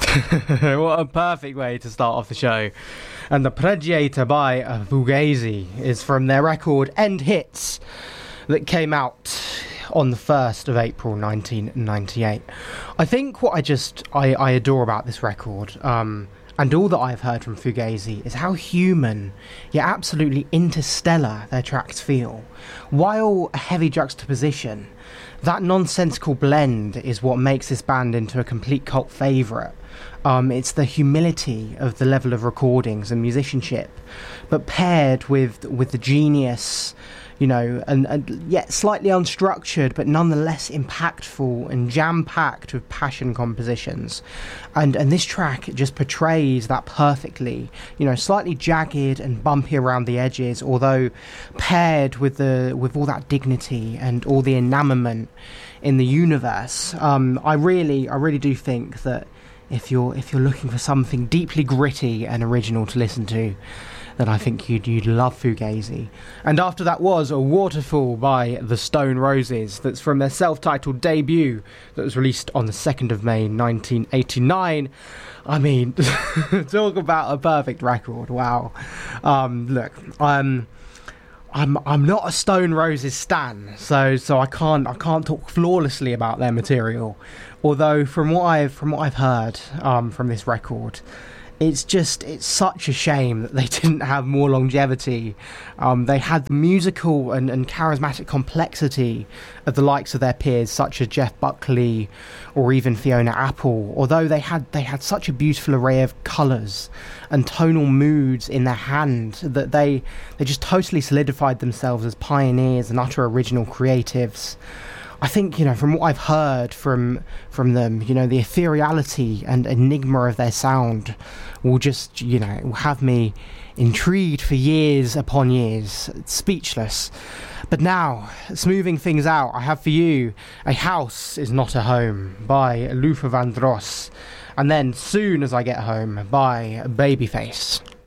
What a perfect way to start off the show. And the Preggiator by Fugazi is from their record End Hits that came out on the 1st of April 1998. I think what I adore about this record, and all that I've heard from Fugazi, is how human yet absolutely interstellar their tracks feel. While a heavy juxtaposition, that nonsensical blend is what makes this band into a complete cult favourite. It's the humility of the level of recordings and musicianship, but paired with the genius, and yet slightly unstructured, but nonetheless impactful and jam-packed with passion compositions. And this track just portrays that perfectly, slightly jagged and bumpy around the edges, although paired with all that dignity and all the enamorment in the universe. I really do think that if you're looking for something deeply gritty and original to listen to, then I think you'd love Fugazi. And after that was A Waterfall by the Stone Roses. That's from their self-titled debut that was released on the 2nd of May 1989. I mean, talk about a perfect record. Wow. Look, I'm not a Stone Roses stan, so I can't talk flawlessly about their material. Although from what I've heard from this record, it's such a shame that they didn't have more longevity. They had the musical and charismatic complexity of the likes of their peers, such as Jeff Buckley or even Fiona Apple. Although they had such a beautiful array of colours and tonal moods in their hand that they just totally solidified themselves as pioneers and utter original creatives. I think, from what I've heard from them, the ethereality and enigma of their sound will just, will have me intrigued for years upon years, speechless. But now, smoothing things out, I have for you A House Is Not a Home by Luther Vandross, and then Soon As I Get Home by Babyface.